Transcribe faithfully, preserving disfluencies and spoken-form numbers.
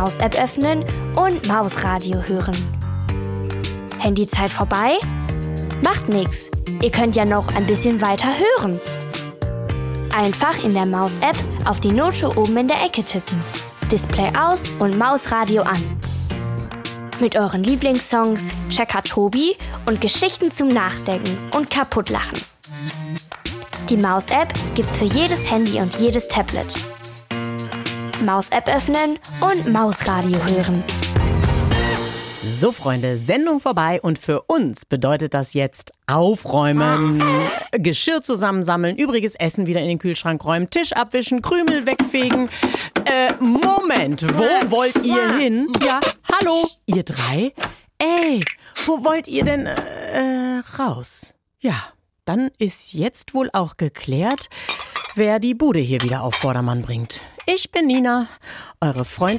Maus-App öffnen und Mausradio hören. Handyzeit vorbei? Macht nix. Ihr könnt ja noch ein bisschen weiter hören. Einfach in der Maus-App auf die Note oben in der Ecke tippen. Display aus und Mausradio an. Mit euren Lieblingssongs, Checker Tobi und Geschichten zum Nachdenken und Kaputtlachen. Die Maus-App gibt's für jedes Handy und jedes Tablet. Maus-App öffnen und Mausradio hören. So, Freunde, Sendung vorbei und für uns bedeutet das jetzt aufräumen, Geschirr zusammensammeln, übriges Essen wieder in den Kühlschrank räumen, Tisch abwischen, Krümel wegfegen. Äh, Moment, wo wollt ihr hin? Ja, hallo, ihr drei? Ey, wo wollt ihr denn äh, raus? Ja, dann ist jetzt wohl auch geklärt, wer die Bude hier wieder auf Vordermann bringt. Ich bin Nina, eure Freundin.